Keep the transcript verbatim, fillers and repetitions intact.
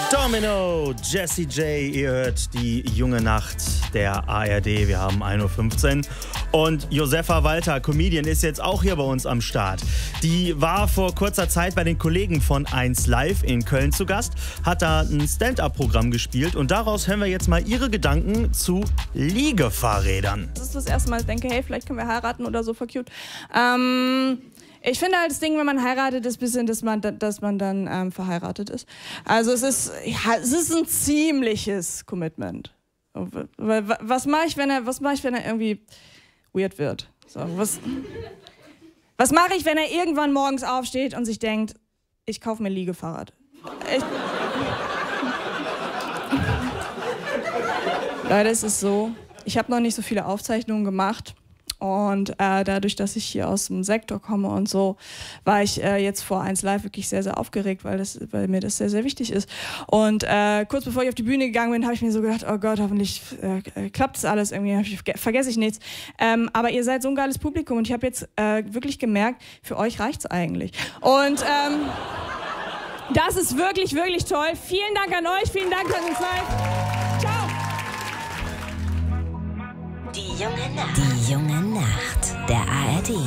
Domino, Jessie J, ihr hört die junge Nacht der A R D. Wir haben ein Uhr fünfzehn und Josefa Walter, Comedian, ist jetzt auch hier bei uns am Start. Die war vor kurzer Zeit bei den Kollegen von eins Live in Köln zu Gast, hat da ein Stand-Up-Programm gespielt und daraus hören wir jetzt mal ihre Gedanken zu Liegefahrrädern. Das ist das erste Mal, dass ich denke, hey, vielleicht können wir heiraten oder so, voll cute. Ähm... Ich finde halt das Ding, wenn man heiratet, ist ein bisschen, dass man, dass man dann ähm, verheiratet ist. Also es ist, ja, es ist ein ziemliches Commitment. Was mache ich, wenn er, was mache ich, wenn er irgendwie weird wird? So, was was mache ich, wenn er irgendwann morgens aufsteht und sich denkt, ich kaufe mir ein Liegefahrrad? Ich Leider ist es so, ich habe noch nicht so viele Aufzeichnungen gemacht. Und äh, dadurch, dass ich hier aus dem Sektor komme und so, war ich äh, jetzt vor eins Live wirklich sehr, sehr aufgeregt, weil, das, weil mir das sehr, sehr wichtig ist. Und äh, kurz bevor ich auf die Bühne gegangen bin, habe ich mir so gedacht, oh Gott, hoffentlich äh, klappt das alles irgendwie, ich, vergesse ich nichts. Ähm, aber ihr seid so ein geiles Publikum und ich habe jetzt äh, wirklich gemerkt, für euch reicht's eigentlich. Und ähm, das ist wirklich, wirklich toll. Vielen Dank an euch, vielen Dank an uns live. Ciao. Die junge Nacht. Die junge Nacht der A R D.